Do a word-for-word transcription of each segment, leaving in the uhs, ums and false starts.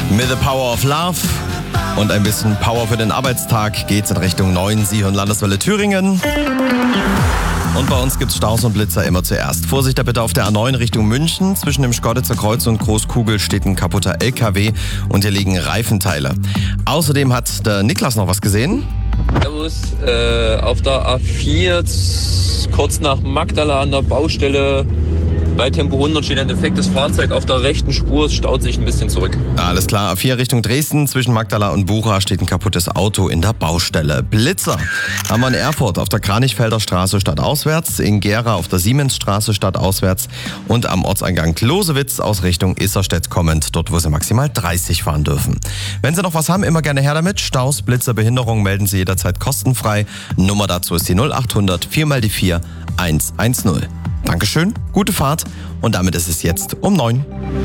Mit The Power of Love und ein bisschen Power für den Arbeitstag geht's in Richtung neun, Sie und Landeswelle Thüringen. Und bei uns gibt's Staus und Blitzer immer zuerst. Vorsicht da bitte auf der A neun Richtung München. Zwischen dem Schkeuditzer Kreuz und Großkugel steht ein kaputter L K W und hier liegen Reifenteile. Außerdem hat der Niklas noch was gesehen. Servus, äh, auf der A vier, kurz nach Magdala an der Baustelle, bei Tempo hundert steht ein defektes Fahrzeug auf der rechten Spur, es staut sich ein bisschen zurück. Alles klar, A vier Richtung Dresden, zwischen Magdala und Bucha steht ein kaputtes Auto in der Baustelle. Blitzer haben wir in Erfurt auf der Kranichfelder Straße stadtauswärts, in Gera auf der Siemensstraße stadtauswärts und am Ortseingang Klosewitz aus Richtung Isserstedt kommend, dort wo Sie maximal dreißig fahren dürfen. Wenn Sie noch was haben, immer gerne her damit. Staus, Blitzer, Behinderung melden Sie jederzeit kostenfrei. Nummer dazu ist die null acht hundert vier mal die vier eins eins null. Dankeschön, gute Fahrt und damit ist es jetzt um neun.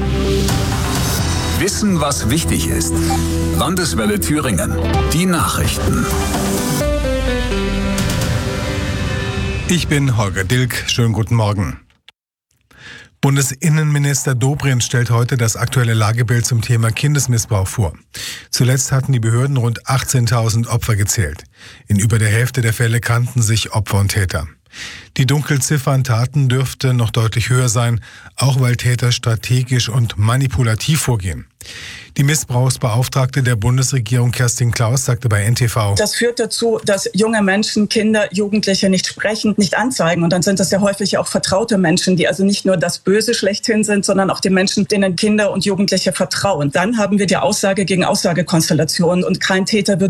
Wissen, was wichtig ist. Landeswelle Thüringen. Die Nachrichten. Ich bin Holger Dilk. Schönen guten Morgen. Bundesinnenminister Dobrindt stellt heute das aktuelle Lagebild zum Thema Kindesmissbrauch vor. Zuletzt hatten die Behörden rund achtzehntausend Opfer gezählt. In über der Hälfte der Fälle kannten sich Opfer und Täter. Die Dunkelziffer an Taten dürfte noch deutlich höher sein, auch weil Täter strategisch und manipulativ vorgehen. Die Missbrauchsbeauftragte der Bundesregierung Kerstin Klaus sagte bei N T V: Das führt dazu, dass junge Menschen, Kinder, Jugendliche nicht sprechen, nicht anzeigen. Und dann sind das ja häufig auch vertraute Menschen, die also nicht nur das Böse schlechthin sind, sondern auch die Menschen, denen Kinder und Jugendliche vertrauen. Dann haben wir die Aussage gegen Aussagekonstellation und kein Täter wird